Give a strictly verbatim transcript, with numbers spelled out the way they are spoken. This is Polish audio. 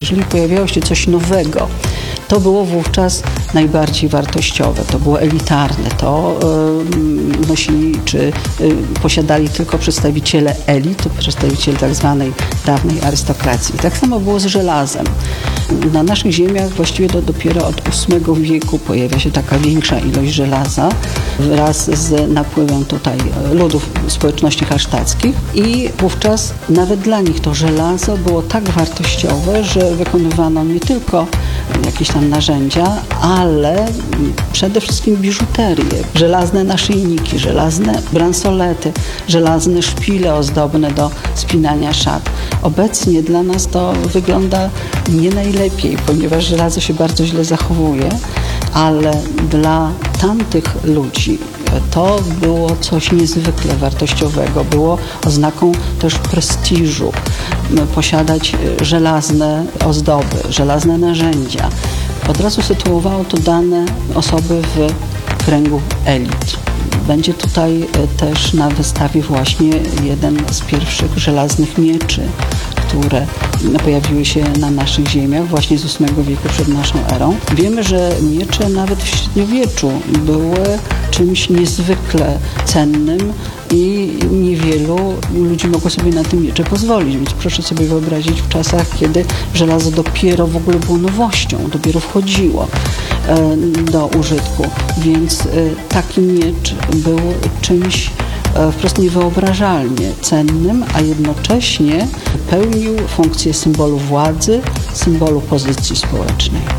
Jeżeli pojawiało się coś nowego, to było wówczas najbardziej wartościowe, to było elitarne, to y, nosili czy y, posiadali tylko przedstawiciele elit, przedstawiciele tak zwanej dawnej arystokracji. Tak samo było z żelazem. Na naszych ziemiach właściwie do, dopiero od ósmego wieku pojawia się taka większa ilość żelaza wraz z napływem tutaj ludów społeczności hallsztackich i wówczas nawet dla nich to żelazo było tak wartościowe, że wykonywano nie tylko jakieś tam narzędzia, ale przede wszystkim biżuterię, żelazne naszyjniki, żelazne bransolety, żelazne szpile ozdobne do spinania szat. Obecnie dla nas to wygląda nie najlepiej, ponieważ żelazo się bardzo źle zachowuje, ale dla tamtych ludzi to było coś niezwykle wartościowego, było oznaką też prestiżu posiadać żelazne ozdoby, żelazne narzędzia. Od razu sytuowało to dane osoby w kręgu elit. Będzie tutaj też na wystawie właśnie jeden z pierwszych żelaznych mieczy, które pojawiły się na naszych ziemiach właśnie z ósmego wieku przed naszą erą. Wiemy, że miecze nawet w średniowieczu były czymś niezwykle cennym i niewielu ludzi mogło sobie na tym miecze pozwolić. Więc proszę sobie wyobrazić w czasach, kiedy żelazo dopiero w ogóle było nowością, dopiero wchodziło do użytku. Więc taki miecz był czymś wprost niewyobrażalnie cennym, a jednocześnie pełnił funkcję symbolu władzy, symbolu pozycji społecznej.